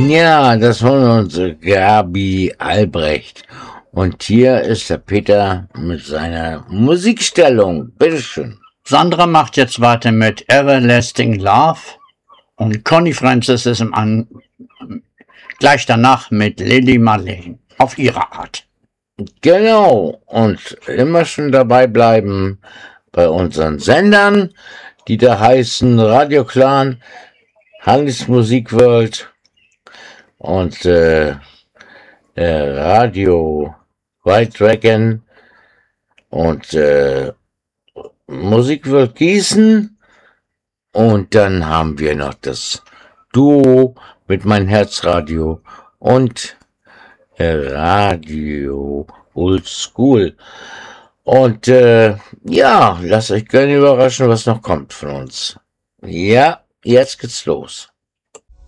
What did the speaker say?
Ja, das war unsere Gabi Albrecht. Und hier ist der Peter mit seiner Musikstellung. Bitteschön. Sandra macht jetzt weiter mit Everlasting Love und Connie Francis ist gleich danach mit Lily Marlene auf ihre Art. Genau. Und immer schon dabei bleiben bei unseren Sendern, die da heißen Radio Clan, Hannes Musikworld und Radio White Dragon und Musikworld Gießen. Und dann haben wir noch das Duo mit Mein Herzradio und Radio Old School. Und ja, lasst euch gerne überraschen, was noch kommt von uns. Ja, jetzt geht's los.